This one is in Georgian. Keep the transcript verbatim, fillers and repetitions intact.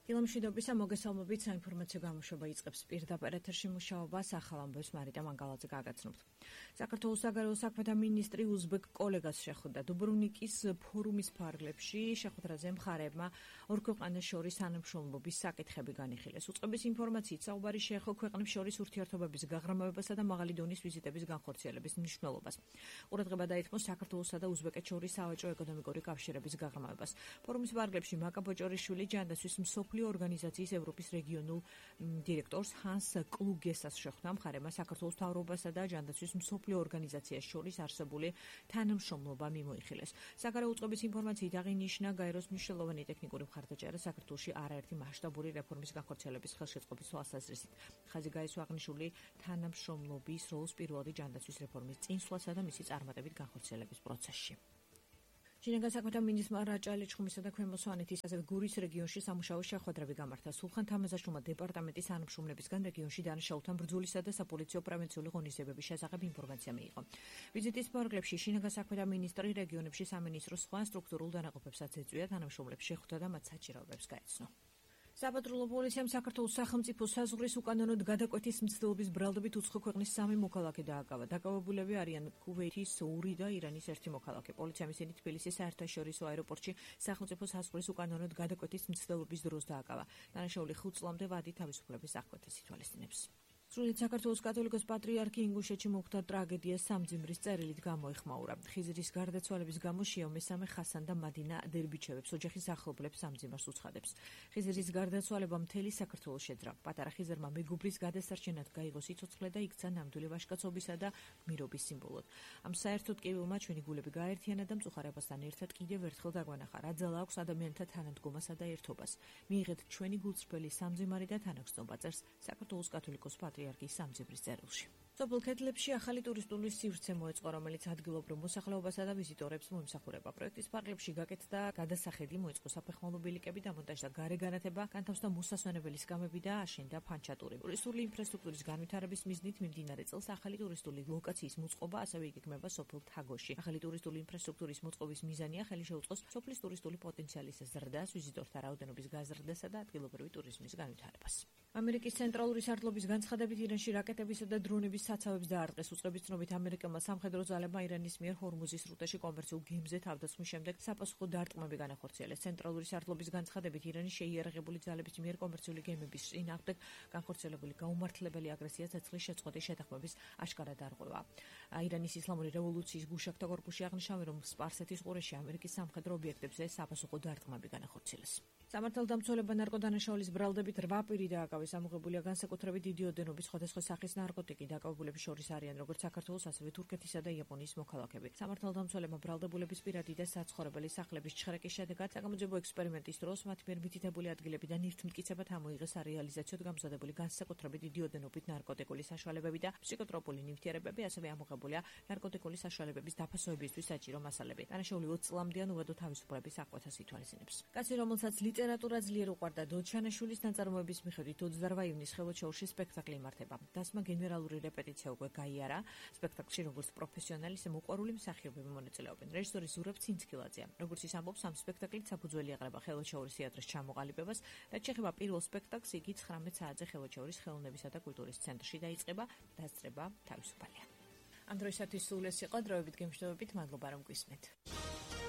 დილამშვიდობისა, მოგესალმებით, საინფორმაციო გამოშვება იწყებს პირდაპირ ეთერში მუშაობას ახალ ამბებს მარიტა მანგალაძე გაგაცნობთ. საქართველოს საგარეო საქმეთა მინისტრი უზბეკ კოლეგას შეხვდა დუბრუნიკის ფორუმის ფარგლებში, შეხვედრაზე მხარეებმა ორ ქვეყანას შორის თანამშრომლობის საკითხები განიხილეს. უწყების ინფორმაციით საუბარი შეეხო ქვეყნებს შორის ურთიერთობების გაღრმავებასა და მაღალი დონის ვიზიტების განხორციელების მნიშვნელობას. ყურადღება დაითმო საქართველოსა და უზბეკეთს შორის სავაჭრო ეკონომიკური კავშირების გაღრმავებას. ფორუმის ფარგლებში მაკა ბოჭორიშვილი ჯანდაცვის მსოფლიო ორგანიზაციის ევროპის რეგიონულ დირექტორს ჰანს კლუგესას შეხვდა. მხარეებმა საქართველოს მთავრობასა და ჯანდაცვის მსოფლიო ორგანიზაციას შორის არსებული თანამშრომლობა მიმოიხილეს. საგარეო უწყების ინფორმაციით აღინიშნა გაეროს მნიშვნელოვანი ტექნიკური მხარდაჭერა საქართველოში არაერთი მასშტაბური რეფორმის განხორციელების ხელშეწყობის თვალსაზრისით. ხაზი გაისვა აღნიშნული თანამშრომლობის როლს პირველადი ჯანდაცვის რეფორმის წინსვლასა და მისი წარმატებით განხორციელების პროცესში. შინაგან საქმეთა მინისტრმა რაჭა ლეჩხუმისა და ქვემო სვანეთის, ასევე გურის რეგიონში სამუშაო შეხვედრები გამართა. სულხან თამაზაშვილმა დეპარტამენტის თანამშრომლებისგან რეგიონში დანაშაულთან ბრძოლისა და საპოლიციო პრევენციული ღონისძიებების შესახებ ინფორმაცია მიიღო. ვიზიტის ფარგლებში შინაგან საქმეთა მინისტრი რეგიონებში სამინისტროს სხვა სტრუქტურულ დანაყოფებსაც ეწვია, თანამშრომლებს შეხვდა და მათ საჭიროებებს გაეცნო. საპატრულო პოლიციამ საქართველოს სახელმწიფო საზღვრის უკანონოდ გადაკვეთის მცდელობის ბრალდებით უცხო ქვეყნის სამი მოქალაქე დააკავა. დაკავებულები არიან კუვეითის ორი და ირანის ერთი მოქალაქე. პოლიციამ ისინი თბილისის საერთაშორისო აეროპორტში სახელმწიფო საზღვრის უკანონოდ გადაკვეთის მცდელობის დროს დააკავა. დანაშაული ხუთ წლამდე ვადი თავისუფლების აღკვეთას ითვალისწინებს. სრულიად საქართველოს კათოლიკოს პატრიარქი ინგუშეთში მოხდა ტრაგედია სამძიმრის წერილით გამოეხმაურა. ხიზრის გარდაცვალების გამო შეო მესამე ხასან და მადინა დერბიჩევებს ოჯახის ახლობლებს სამძიმარს უცხადებს. ხიზრის გარდაცვალება მთელი საქართველოს შეძრა. პატარა ხიზერმა მეგობრის გადასარჩენად გაიღო სიცოცხლე და იქცა ნამდვილი ვაჟკაცობისა და გმირობის სიმბოლოდ. ამ საერთოდ კივილმა ჩვენი გულები გააერთიანა და მწუხარებასთან ერთად კიდევ ერთხელ დაგვანახა, რა ძალა აქვს ადამიანთა თანადგომასა და ერთობას. მიიღეთ ჩვენი გულწრფელი სამძიმარი და თანაგრძნობა, წერს საქართველოს კათოლიკოს პატრიარქი სამძიმრის წერილში. სოფელ ქედლებში ახალი ტურისტული სივრცე მოეწყო, რომელიც ადგილობრივ მოსახლეობასა და ვიზიტორებს მოიმსახურება. პროექტის ფარგლებში გაკეთდა გადასახედი, მოეწყო საფეხმავლო ბილიკები, დამონტაჟდა გარე განათება, განთავსდა მოსასვენებელი სკამები და აშენდა ფანჩატური. ტურისტული ინფრასტრუქტურის განვითარების მიზნით მიმდინარე წელს ახალი ტურისტული ლოკაციის მოწყობა ასევე იგეგმება სოფელ თაგოში. ახალი ტურისტული ინფრასტრუქტურის მოწყობის მიზანია ხელი შეუწყოს სოფლის ტურისტული პოტენციალის ზრდას, ვიზიტორთა რაოდენობის გაზრდასა და ადგილობრივი ტურიზმის განვითარებას. ამერიკის ცენტრალური სარდლობის განცხადებით ირანში რაკეტებისა და დრონების საცავებს დაარტყეს. უწყების ცნობით ამერიკელმა სამხედრო ძალებმა ირანის მიერ ჰორმუზის სრუტეში კომერციულ გემზე თავდასხმის შემდეგ საპასუხო დარტყმები განახორციელეს. ცენტრალური სარდლობის განცხადებით ირანის შეიარაღებული ძალების მიერ კომერციული გემების წინააღმდეგ განხორციელებული გაუმართლებელი აგრესია ცეცხლის შეწყვეტის შეთანხმების აშკარა დარღვევა. ირანის ისლამური რევოლუციის გუშაქთა კორპუსი აღნიშნა, რომ სპარსეთის ყურეში ამერიკის სამხედრო ობიექტებზე საპასუხო დარტყმები განახორციელეს. სამართალდამცველებმა ნარკოდანაშაულის ბრალდებით რვა პირი დააკავეს. ამოღებულია განსაკუთრებით დიდი ოდენობის სხვადასხვა სახის ნარკოტიკი. დაკავებულების შორის არიან როგორც საქართველოს, ასევე თურქეთისა და იაპონიის მოქალაქეები. სამართალდამცველებმა ბრალდებულების პირადი და საცხოვრებელი სახლების ჩხრეკის შედეგად საგამოძიებო ექსპერიმენტის დროს მათ მიერ მითითებული ადგილებიდან ნივთმტკიცებად ამოიღეს სარეალიზაციოდ გამზადებული განსაკუთრებით დიდი ოდენობით ნარკოტიკული საშუალებები და ფსიქოტროპული ნივთიერებები, ასევე ამოღებულია ნარკოტიკული საშუალებების დაფასოებისთვის საჭირო მასალები. დანაშაული ოცი წლამდეა უვადო თავისუფლების აღკვეთას ითვალისწინებს. კაცი, რომელსაც ლიტერატურა ძლიერ უყვარდა, დოჩანაშვილის ნაწარმოების მიხედვით ოცდარვა ივნისს ხელოჩაურში სპექტაკლი იმართება. დასმა გენერალური რეპეტიცია უკვე გაიარა. სპექტაკლში როგორც პროფესიონალი, ისე მოყვარული მსახიობები მონაწილეობენ. რეჟისორი ზურაბ ცინცკილაძეა. როგორც ის ამბობს, ამ სპექტაკლით საფუძველი ეყრება ხელოჩაურის თეატრის ჩამოყალიბებას. რაც შეეხება პირველ სპექტაკლს, იგი ცხრამეტ საათზე ხელოჩაურის ხელოვნებისა და კულტურის ცენტრში დაიწყება. დასწრება თავისუფალია. ამ დროისათვის სულ ეს იყო დროებით გემშვიდობებით. მადლობა რომ გვისმენთ.